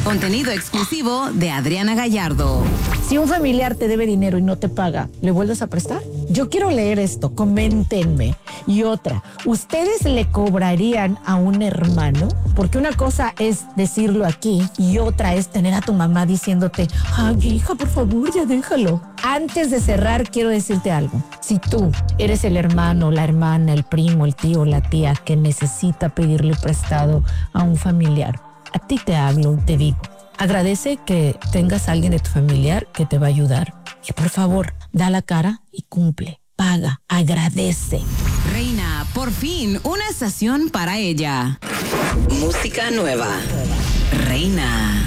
Contenido exclusivo de Adriana Gallardo. Si un familiar te debe dinero y no te paga, ¿le vuelves a prestar? Yo quiero leer esto, coméntenme. Y otra, ¿ustedes le cobrarían a un hermano? Porque una cosa es decirlo aquí y otra es tener a tu mamá diciéndote, ay, hija, por favor, ya déjalo. Antes de cerrar, quiero decirte algo. Si tú eres el hermano, la hermana, el primo, el tío, la tía que necesita pedirle prestado a un familiar, a ti te hablo y te digo, agradece que tengas a alguien de tu familiar que te va a ayudar. Y por favor, da la cara y cumple, paga, agradece. Reina, por fin, una estación para ella. Música nueva. Reina.